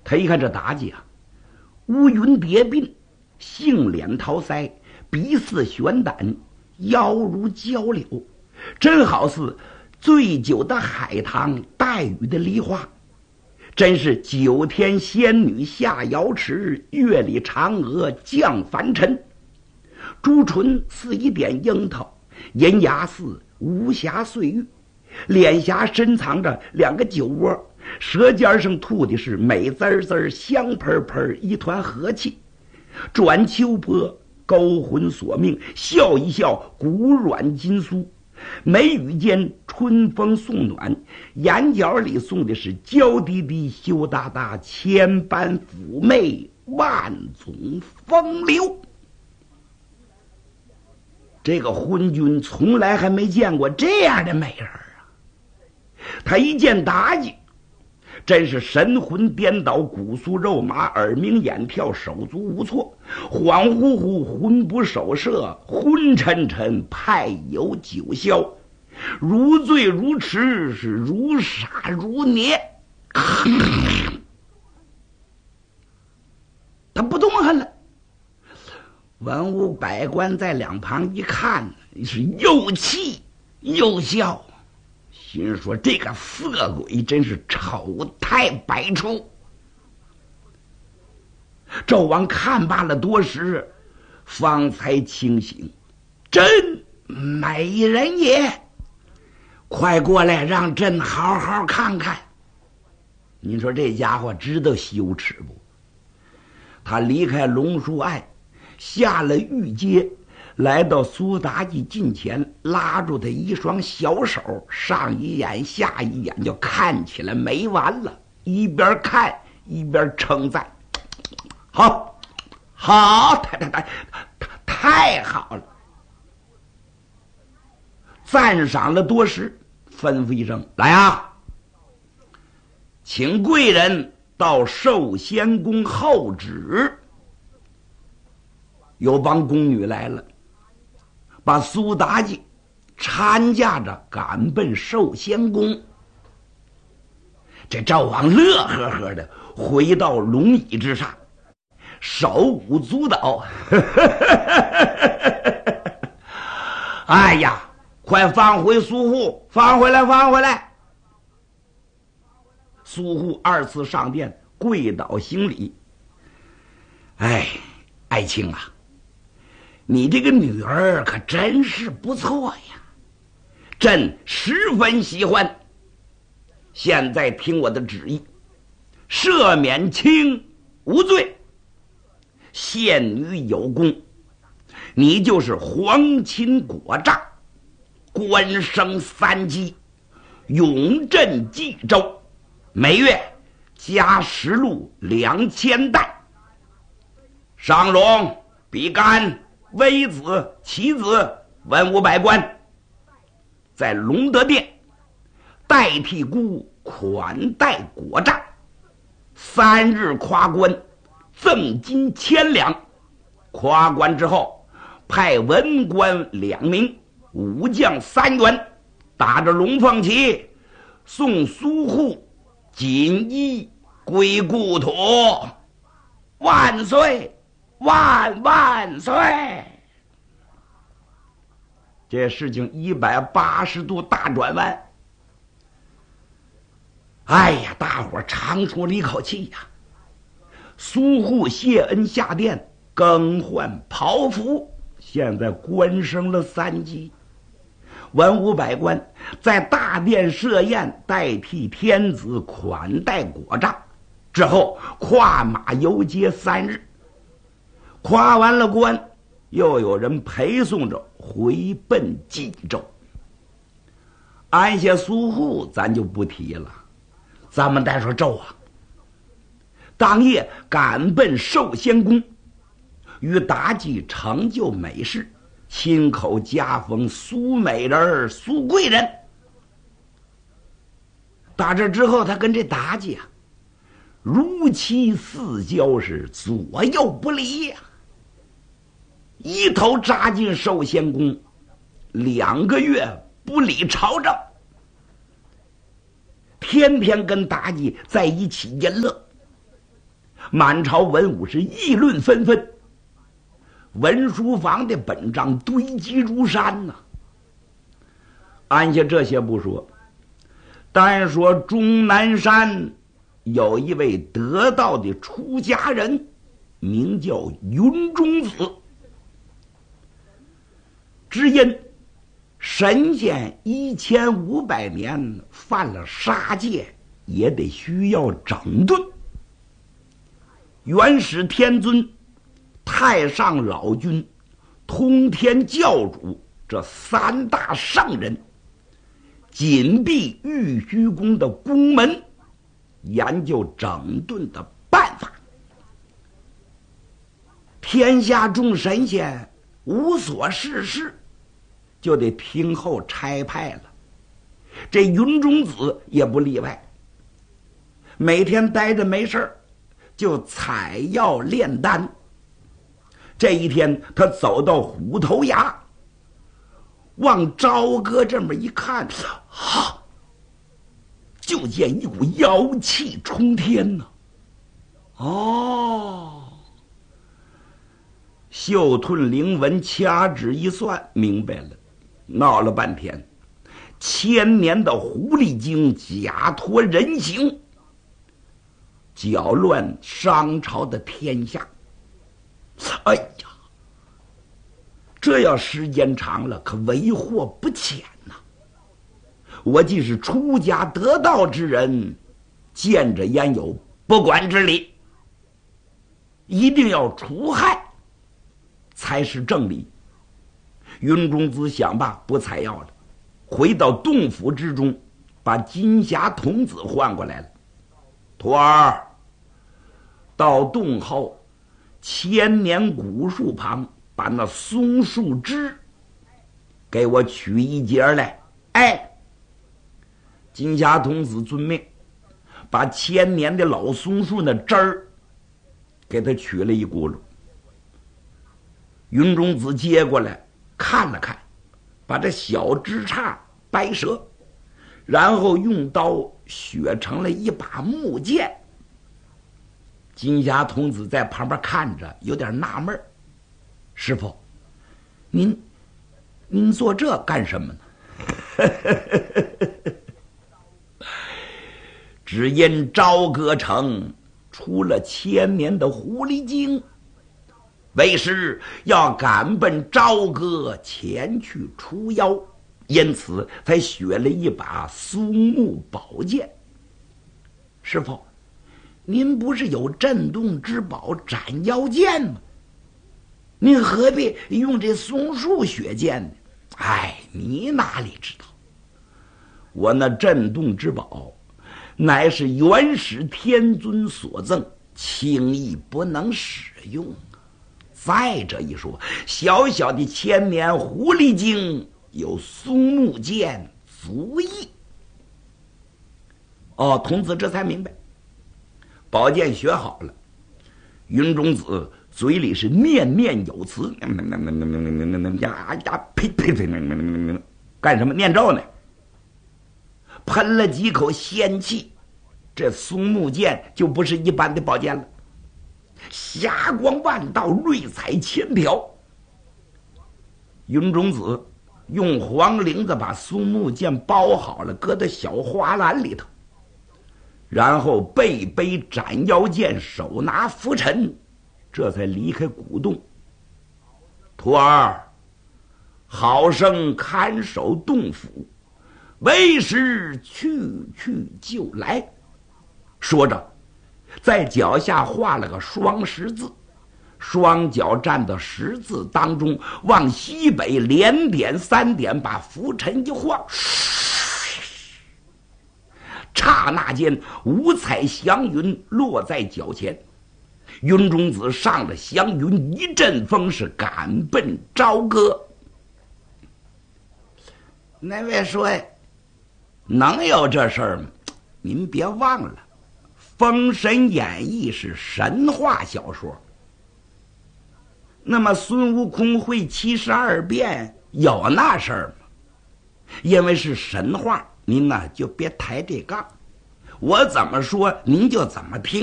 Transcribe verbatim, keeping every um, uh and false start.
他一看这妲己啊，乌云叠鬓，杏脸桃腮，鼻似玄丹，腰如焦柳，真好似醉酒的海棠，带雨的梨花，真是九天仙女下瑶池，月里嫦娥降凡尘。朱唇似一点樱桃，银牙似无暇碎玉，脸颊深藏着两个酒窝，舌尖上吐的是美滋滋香喷喷一团和气。转秋波勾魂索命，笑一笑骨软筋酥，眉宇间春风送暖，眼角里送的是娇滴滴羞答答，千般妩媚万种风流。这个昏君从来还没见过这样的美人啊！他一见妲己，真是神魂颠倒，骨酥肉麻，耳鸣眼跳，手足无措，恍惚惚，魂不守舍，昏沉沉，派有九霄，如醉如痴，是如傻如捏。他不动弹了。文武百官在两旁一看，是又气又笑，心说这个色鬼真是丑态百出。纣王看罢了多时，方才清醒，朕美人也，快过来让朕好好看看。你说这家伙知道羞耻不？他离开龙书案，下了御阶，来到苏妲己近前，拉住他一双小手，上一眼下一眼，就看起来没完了，一边看一边称赞：好，好，太太太太好了！赞赏了多时，吩咐一声：来啊，请贵人到寿仙宫候旨。有帮宫女来了，把苏妲己搀驾着赶奔寿仙宫。这赵王乐呵呵的回到龙椅之上，手舞足蹈。哎呀，快放回苏护，放回来，放回来！苏护二次上殿，跪倒行礼。哎，爱卿啊，你这个女儿可真是不错呀，朕十分喜欢。现在听我的旨意，赦免卿无罪，献女有功，你就是皇亲国丈，官升三级，永镇冀州，每月加食禄两千担。上荣、比干、微子、棋子、文武百官，在隆德殿代替姑款待国丈，三日夸官，赠金千两。夸官之后，派文官两名，武将三员，打着龙凤旗，送苏护锦衣归故土。万岁！万万岁！这事情一百八十度大转弯。哎呀，大伙长出了一口气呀！苏护谢恩下殿，更换袍服，现在官升了三级。文武百官在大殿设宴，代替天子款待国丈，之后跨马游街三日。夸完了官，又有人陪送着回奔冀州。安下苏护咱就不提了，咱们再说纣王。当夜赶奔寿仙宫，与妲己成就美事，亲口加封苏美人、苏贵人。打这之后，他跟这妲己啊，如漆似胶，是左右不离呀、啊。一头扎进寿仙宫，两个月不理朝政，天天跟妲己在一起淫乐。 满朝文武是议论纷纷，文书房的本账堆积如山呐、啊。按下这些不说，单说终南山有一位得道的出家人，名叫云中子。只因神仙一千五百年犯了杀戒，也得需要整顿。元始天尊、太上老君、通天教主这三大圣人紧闭玉虚宫的宫门，研究整顿的办法。天下众神仙无所事事，就得听候差派了。这云中子也不例外，每天待着没事儿就采药炼丹。这一天他走到虎头崖，往朝歌这么一看，哈，就见一股妖气冲天呐、啊！哦，袖吞灵文掐指一算，明白了，闹了半天，千年的狐狸精假托人形，搅乱商朝的天下。哎呀，这要时间长了，可为祸不浅呐、啊！我既是出家得道之人，见着焉有不管之理？一定要除害，才是正理。云中子想罢，不采药了，回到洞府之中，把金霞童子唤过来了。徒儿，到洞后千年古树旁，把那松树枝给我取一截来。哎，金霞童子遵命，把千年的老松树那枝儿给他取了一轱辘。云中子接过来看了看，把这小枝杈掰折，然后用刀削成了一把木剑。金霞童子在旁边看着，有点纳闷：师傅，您您做这干什么呢？只因朝歌城出了千年的狐狸精，为师要赶奔朝歌前去除妖，因此才学了一把松木宝剑。师傅，您不是有镇洞之宝斩妖剑吗？您何必用这松树血剑呢？哎，你哪里知道，我那镇洞之宝乃是元始天尊所赠，轻易不能使用啊。再者一说，小小的千年狐狸精有松木剑足矣。哦，童子这才明白，宝剑学好了，云中子嘴里是念念有词，呀呀呸呸呸，干什么？念咒呢？喷了几口仙气，这松木剑就不是一般的宝剑了，霞光万道，瑞彩千条。云中子用黄绫子把松木剑包好了，搁在小花篮里头，然后背背斩妖剑，手拿拂尘，这才离开古洞。徒儿，好生看守洞府，为师去去就来。说着，在脚下画了个双十字，双脚站到十字当中，往西北连点三点，把拂尘一晃，刹那间五彩祥云落在脚前。云中子上了祥云，一阵风是赶奔朝歌。那位说，能有这事儿吗？您别忘了，《封神演义》是神话小说，那么孙悟空会七十二变有那事儿吗？因为是神话，您呢就别抬这杠，我怎么说您就怎么听。